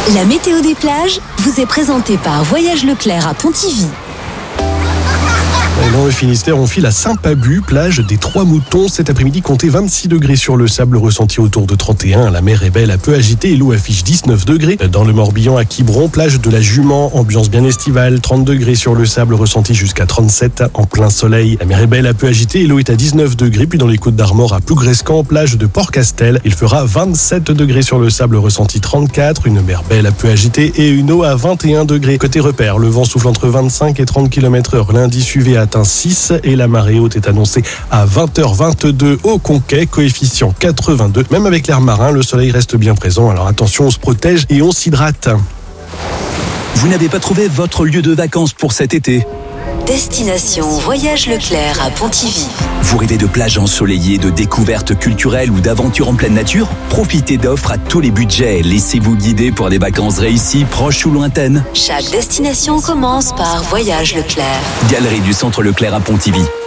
La météo des plages vous est présentée par Voyage Leclerc à Pontivy. Dans le Finistère, on file à Saint-Pabu, plage des Trois Moutons. Cet après-midi, comptez 26 degrés sur le sable, ressenti autour de 31. La mer est belle, un peu agitée et l'eau affiche 19 degrés. Dans le Morbihan, à Quiberon, plage de la Jument, ambiance bien estivale. 30 degrés sur le sable, ressenti jusqu'à 37 en plein soleil. La mer est belle, un peu agitée et l'eau est à 19 degrés. Puis dans les Côtes d'Armor, à Plougrescan, plage de Port-Castel, il fera 27 degrés sur le sable, ressenti 34. Une mer belle, un peu agitée et une eau à 21 degrés. Côté repère, le vent souffle entre 25 et 30 km/h. L'indice UV atteint 6 et la marée haute est annoncée à 20h22 au Conquet, coefficient 82. Même avec l'air marin, le soleil reste bien présent. Alors attention, on se protège et on s'hydrate. Vous n'avez pas trouvé votre lieu de vacances pour cet été ? Destination Voyage Leclerc à Pontivy. Vous rêvez de plages ensoleillées, de découvertes culturelles ou d'aventures en pleine nature ? Profitez d'offres à tous les budgets. Laissez-vous guider pour des vacances réussies, proches ou lointaines. Chaque destination commence par Voyage Leclerc. Galerie du Centre Leclerc à Pontivy.